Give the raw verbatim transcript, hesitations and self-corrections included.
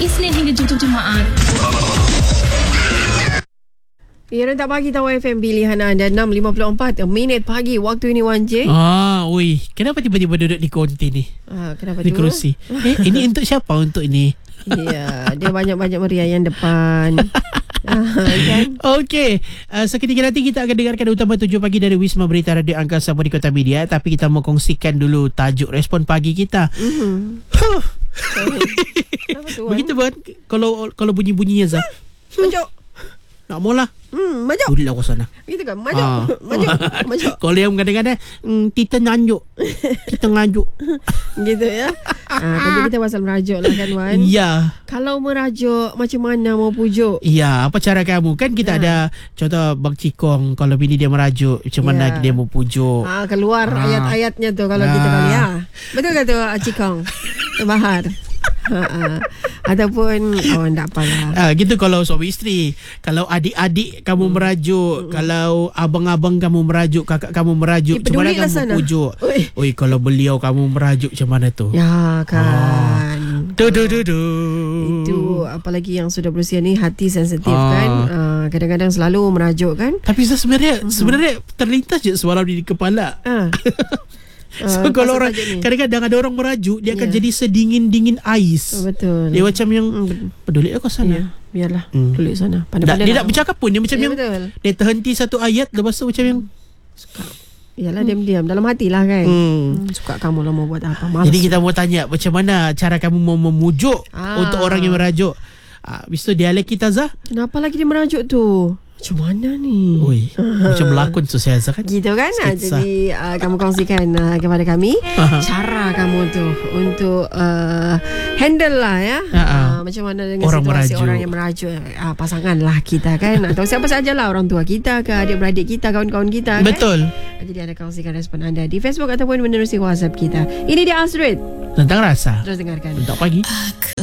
Isnin hingga Jumaat. Ya, rentak pagi tahu F M pilihan anda enam lima puluh empat minit pagi waktu ini Wan J. Ah, oi, kenapa tiba-tiba duduk di konti ni? Ah, kenapa di tu? kerusi. Eh, ini untuk siapa untuk ini? Ya, dia banyak-banyak meriah yang depan. Ah, kan? Okey, uh, seketika nanti kita akan dengarkan utama tujuh pagi dari Wisma Berita Radio Angkasa Puri Kota Media. Tapi kita mau kongsikan dulu tajuk respon pagi kita. Mm-hmm. Kenapa tu, Wan? Begitu kan kalau kalau bunyi-bunyinya Zah. Maju. Nak mula. Hmm, maju. Duduklah kau sana. Gitu kan? Maju. Ah. Maju. Maju. Kalau yang kadang-kadang mm, kita nganjuk. Kita nganjuk. Gitu ya. Ah, tadi kita pasal merajuk lah kan Wan. Ya. Kalau merajuk macam mana mau pujuk? Ya, apa cara kamu? Kan kita Ha. ada contoh Bang Cikong, kalau bini dia merajuk, macam mana Ya. dia mau pujuk. Ah, keluar Ah. ayat-ayatnya tu kalau Ah. kita kali ya. Betul ke tu Cikong? Bahar. Ha, ha. Ataupun oh tak apalah. Ah, gitu kalau suami isteri. Kalau adik-adik kamu Hmm. merajuk, hmm. kalau abang-abang kamu merajuk, kakak kamu merajuk, Eh, macam mana pedulilah kamu sana. pujuk? Oi. Oi, kalau beliau kamu merajuk macam mana tu? Ya kan. Du du du du. Itu apalagi yang sudah berusia ni hati sensitif Ah. kan. Ah, kadang-kadang selalu merajuk kan. Tapi Zah, sebenarnya Hmm. sebenarnya terlintas je semalam di kepala. Ah. So Ah, kalau pasal orang tajuk ni. kadang-kadang ada orang merajuk, dia akan Ya. jadi sedingin-dingin ais. Oh, betul. Dia macam yang Hmm, peduli kau ya, sana. biarlah. Hmm. Duduk sana. Tak, Pandai-pandai dia lah. tak bercakap pun. Dia macam Ya, yang betul. dia terhenti satu ayat, lepas tu macam yang Yalah diam-diam dalam hati lah kan. hmm. Hmm, suka kamu lah mau buat apa. Malas. Jadi kita mau tanya macam mana cara kamu mau memujuk Ah. untuk orang yang merajuk. Ah, habis tu dialek kita Zah. Kenapa lagi dia merajuk tu? Macam mana ni? Oi, macam melakon tu saya Zah kan. Gitu kan? Ah, Sketsa. Jadi uh, kamu kongsikan uh, kepada kami cara kamu tu untuk uh, handle lah ya. Ha, ha. Uh, macam mana dengan Orang situasi merajuk. orang yang merajuk, uh, pasangan lah kita kan, atau siapa sajalah, orang tua kita ke, adik-beradik kita, kawan-kawan kita kan. Betul. Jadi anda kongsikan respon anda di Facebook ataupun menerusi WhatsApp kita. Ini dia Astrid. Tentang rasa. Terus dengarkan. Untuk pagi.